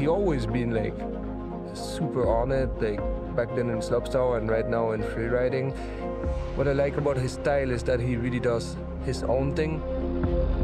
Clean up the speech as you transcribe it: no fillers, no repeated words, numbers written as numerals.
he always been like super on it, like back then in slopestyle and right now in freeriding. What I like about his style is that he really does his own thing.